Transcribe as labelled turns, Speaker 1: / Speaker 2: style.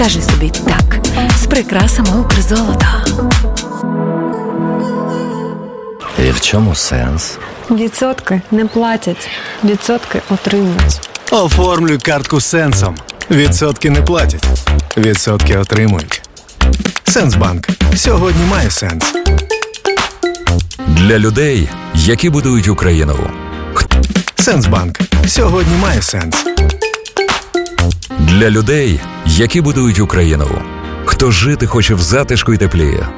Speaker 1: Кажи собі так з прикрасами Укрзолота.
Speaker 2: І в чому сенс?
Speaker 3: Відсотки не платять, відсотки отримують.
Speaker 4: Оформлюй картку Сенсом. Відсотки не платять, відсотки отримують. Сенсбанк. Сьогодні має сенс.
Speaker 5: Для людей, які будують Україну.
Speaker 4: Сенсбанк. Сьогодні має сенс.
Speaker 5: Для людей, які будують Україну. Хто жити хоче в затишку і теплі.